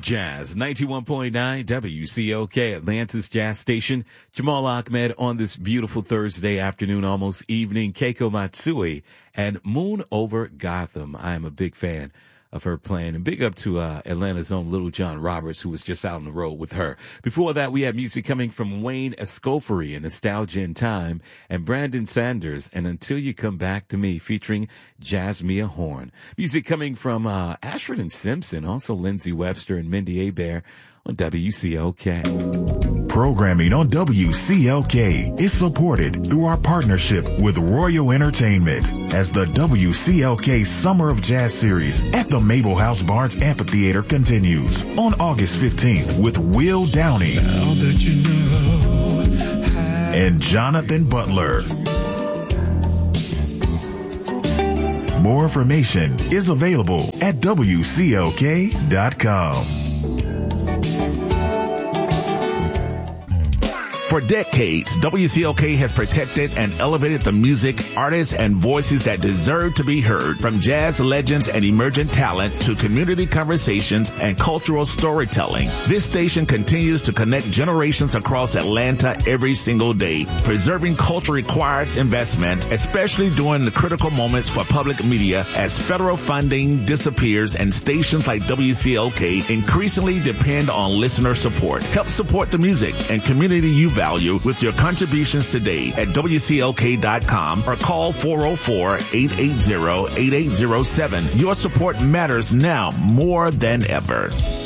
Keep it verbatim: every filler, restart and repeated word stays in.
Jazz, ninety-one point nine W C O K, Atlanta's Jazz Station. Jamal Ahmed on this beautiful Thursday afternoon, almost evening. Keiko Matsui and Moon Over Gotham. I am a big fan of her playing. And big up to uh, Atlanta's own Little John Roberts, who was just out on the road with her. Before that, we had music coming from Wayne Escoffery and Nostalgia in Time, and Brandon Sanders and Until You Come Back to Me, featuring Jasmine Horn. Music coming from uh, Ashford and Simpson, also Lindsey Webster and Mindy Abair on W C L K. Programming on W C L K is supported through our partnership with Royal Entertainment as the W C L K Summer of Jazz Series at the Mabel House Barnes Amphitheater continues on August fifteenth with Will Downey you know and Jonathan Butler. More information is available at W C L K dot com. For decades, W C L K has protected and elevated the music, artists, and voices that deserve to be heard, from jazz legends and emerging talent to community conversations and cultural storytelling. This station continues to connect generations across Atlanta every single day. Preserving culture requires investment, especially during the critical moments for public media as federal funding disappears and stations like W C L K increasingly depend on listener support. Help support the music and community you value with your contributions today at W C L K dot com or call four oh four, eight eight zero, eight eight zero seven. Your support matters now more than ever.